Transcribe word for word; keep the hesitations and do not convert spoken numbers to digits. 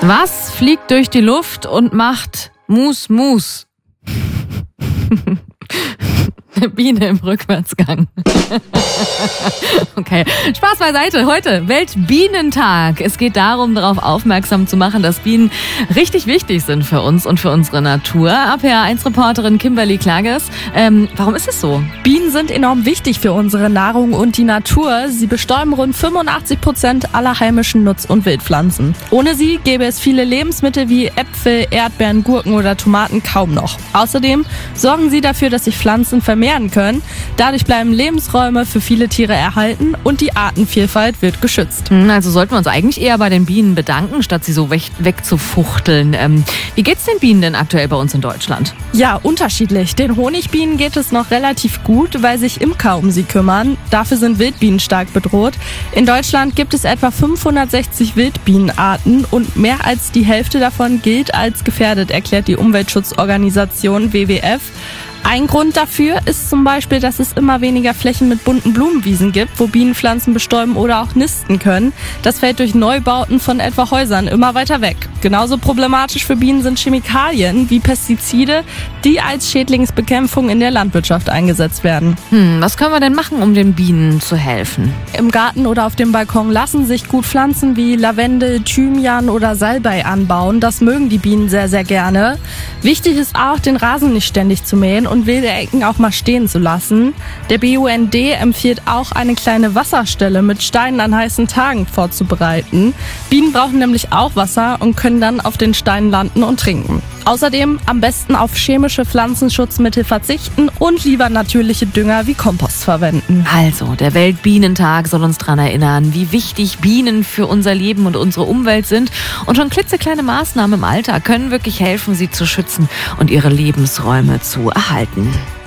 Was fliegt durch die Luft und macht Mus Mus? Eine Biene im Rückwärtsgang. Okay, Spaß beiseite. Heute Weltbienentag. Es geht darum, darauf aufmerksam zu machen, dass Bienen richtig wichtig sind für uns und für unsere Natur. A P R eins Reporterin Kimberly Klages. Ähm, warum ist es so? Bienen sind enorm wichtig für unsere Nahrung und die Natur. Sie bestäuben rund fünfundachtzig Prozent aller heimischen Nutz- und Wildpflanzen. Ohne sie gäbe es viele Lebensmittel wie Äpfel, Erdbeeren, Gurken oder Tomaten kaum noch. Außerdem sorgen sie dafür, dass sich Pflanzen vermehren können. Dadurch bleiben Lebensräume für viele Tiere erhalten und die Artenvielfalt wird geschützt. Also sollten wir uns eigentlich eher bei den Bienen bedanken, statt sie so weg, wegzufuchteln. Ähm, wie geht's den Bienen denn aktuell bei uns in Deutschland? Ja, unterschiedlich. Den Honigbienen geht es noch relativ gut, weil sich Imker um sie kümmern. Dafür sind Wildbienen stark bedroht. In Deutschland gibt es etwa fünfhundertsechzig Wildbienenarten und mehr als die Hälfte davon gilt als gefährdet, erklärt die Umweltschutzorganisation W W F. Ein Grund dafür ist zum Beispiel, dass es immer weniger Flächen mit bunten Blumenwiesen gibt, wo Bienen Pflanzen bestäuben oder auch nisten können. Das fällt durch Neubauten von etwa Häusern immer weiter weg. Genauso problematisch für Bienen sind Chemikalien wie Pestizide, die als Schädlingsbekämpfung in der Landwirtschaft eingesetzt werden. Hm, was können wir denn machen, um den Bienen zu helfen? Im Garten oder auf dem Balkon lassen sich gut Pflanzen wie Lavendel, Thymian oder Salbei anbauen. Das mögen die Bienen sehr, sehr gerne. Wichtig ist auch, den Rasen nicht ständig zu mähen und wilde Ecken auch mal stehen zu lassen. Der B U N D empfiehlt auch, eine kleine Wasserstelle mit Steinen an heißen Tagen vorzubereiten. Bienen brauchen nämlich auch Wasser und können dann auf den Steinen landen und trinken. Außerdem am besten auf chemische Pflanzenschutzmittel verzichten und lieber natürliche Dünger wie Kompost verwenden. Also, der Weltbienentag soll uns daran erinnern, wie wichtig Bienen für unser Leben und unsere Umwelt sind. Und schon klitzekleine Maßnahmen im Alltag können wirklich helfen, sie zu schützen und ihre Lebensräume zu erhalten.